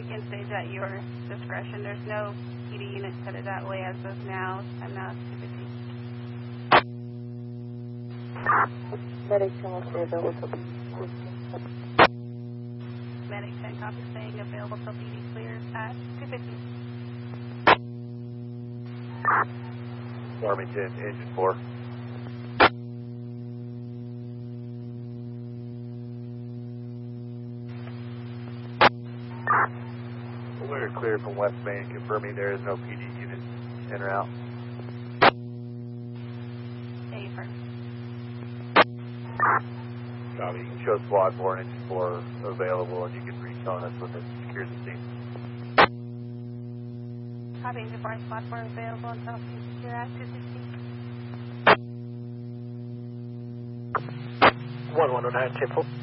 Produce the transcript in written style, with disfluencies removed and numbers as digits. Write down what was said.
you can stage at your discretion. There's no PD unit set it that way as of now. I'm not 250. Medic 10 will stay available till Medic 10 copy saying available till PD clears at 250. Farmington, engine 4. We're clear from West Main, confirming there is no PD units in or out. A first. Copy. You can show squad 4 and engine 4 available, and you can retone us when it secures the scene. Copy, engine 4 and squad 4 available until secure at 260. 1109, 10-4.